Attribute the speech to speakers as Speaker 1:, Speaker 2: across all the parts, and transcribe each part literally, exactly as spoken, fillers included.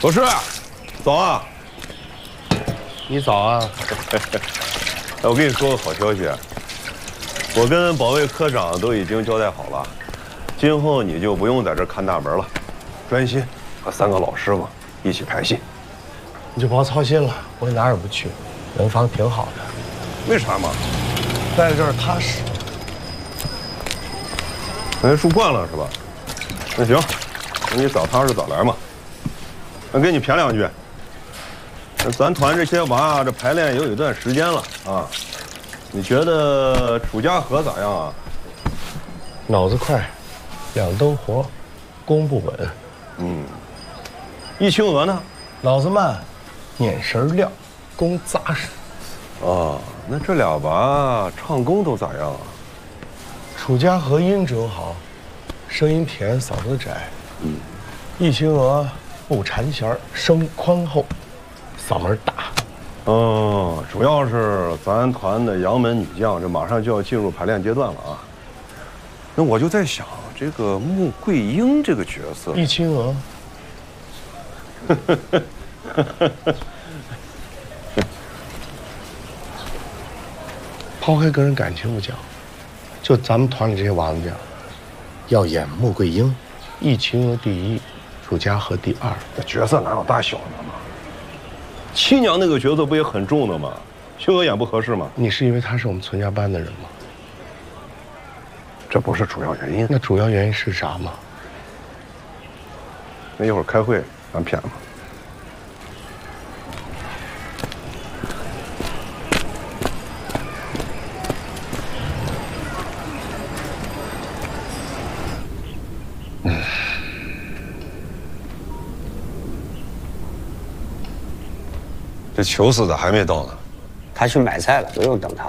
Speaker 1: 老师，早啊！
Speaker 2: 你早啊！
Speaker 1: 哎，我跟你说个好消息，我跟保卫科长都已经交代好了，今后你就不用在这看大门了，专心和三个老师傅一起排戏。
Speaker 2: 你就甭操心了，我哪儿也不去，人房挺好的。
Speaker 1: 为啥嘛？
Speaker 2: 在这儿踏实。
Speaker 1: 哎，住惯了是吧？那行，那你早踏实早来嘛。那给你谝两句。咱团这些娃这排练也有一段时间了啊，你觉得楚家河咋样啊？
Speaker 2: 脑子快，两灯活，功不稳。
Speaker 1: 嗯。易清娥呢？
Speaker 2: 脑子慢，眼神亮，功扎实。
Speaker 1: 哦，那这俩娃唱功都咋样啊？
Speaker 2: 楚家河音准好，声音甜，嗓子窄。嗯。易清娥不缠弦，声宽厚，嗓门大。
Speaker 1: 哦，主要是咱团的杨门女将，这马上就要进入排练阶段了啊。那我就在想，这个穆桂英这个角色，
Speaker 2: 易清娥。抛开个人感情不讲，就咱们团里这些娃子讲，要演穆桂英，易清娥第一，楚家河第二。
Speaker 1: 这角色哪有大小的嘛？七娘那个角色不也很重的吗？清娥演不合适吗？
Speaker 2: 你是因为她是我们存家班的人吗？
Speaker 1: 这不是主要原因。
Speaker 2: 那主要原因是啥吗？
Speaker 1: 那一会儿开会咱谝吧。这裘司咋还没到呢？
Speaker 3: 他去买菜了，不用等他。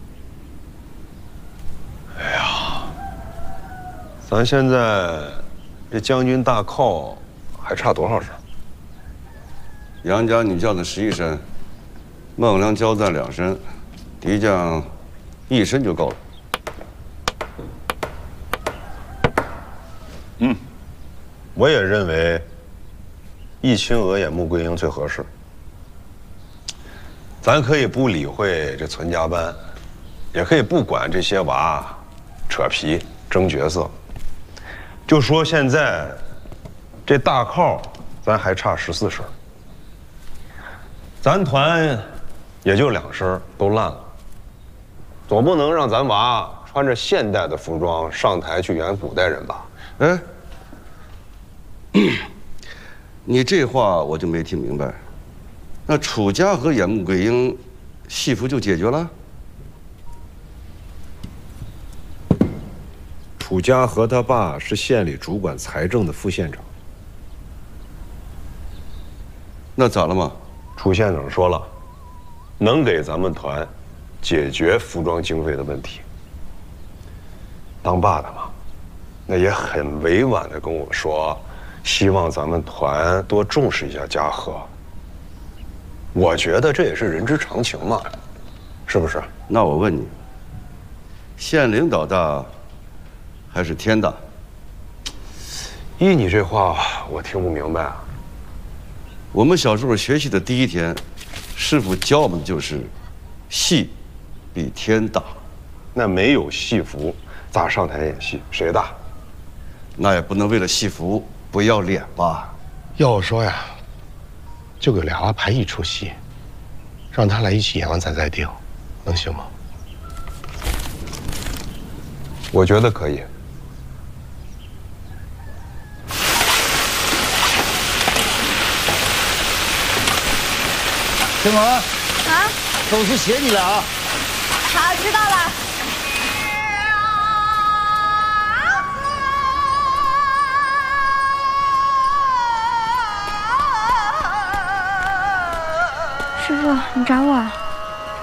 Speaker 1: 哎呀，咱现在这将军大靠还差多少声？
Speaker 4: 杨家女将的十一声，孟良交战两声，敌将一声就够了。
Speaker 1: 嗯，我也认为易清娥演穆桂英最合适。咱可以不理会这存家班，也可以不管这些娃扯皮争角色。就说现在这大靠，咱还差十四声，咱团也就两声都烂了，总不能让咱娃穿着现代的服装上台去演古代人吧？
Speaker 4: 哎，你这话我就没听明白。那楚家河演穆桂英，戏服就解决了？
Speaker 1: 楚家河他爸是县里主管财政的副县长。
Speaker 4: 那咋了嘛？
Speaker 1: 楚县长说了，能给咱们团解决服装经费的问题。当爸的嘛，那也很委婉的跟我说，希望咱们团多重视一下家河。我觉得这也是人之常情嘛，是不是？
Speaker 4: 那我问你，县领导大，还是天大？
Speaker 1: 依你这话，我听不明白啊。
Speaker 4: 我们小时候学习的第一天，师傅教我们的就是“戏比天大”。
Speaker 1: 那没有戏服，咋上台演戏？谁大？
Speaker 4: 那也不能为了戏服不要脸吧？
Speaker 2: 要我说呀，就给俩娃排一出戏，让他俩一起演完咱再定，能行吗？
Speaker 1: 我觉得可以。
Speaker 5: 青娥啊，
Speaker 6: 走是写你了啊。
Speaker 7: 好，知道了。
Speaker 8: 师傅，你找我？